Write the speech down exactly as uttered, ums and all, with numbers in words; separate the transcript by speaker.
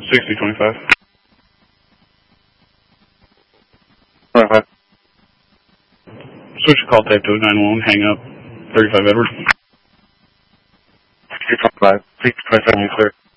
Speaker 1: sixty twenty-five.
Speaker 2: twenty-five.
Speaker 1: Switch call type to nine one one, hang up, thirty-five Edward.
Speaker 2: sixty twenty-five, sixty twenty-seven, you clear.